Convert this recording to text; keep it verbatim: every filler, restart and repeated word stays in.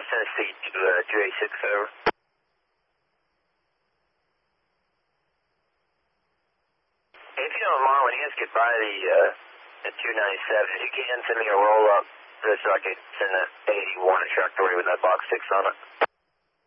Tennessee to uh, two eighty-six, over. Hey, if you don't mind, when you guys get by the, uh, the two ninety-seven, if you can send me a roll-up just so I can send that eighty-one tractor with that box six on it.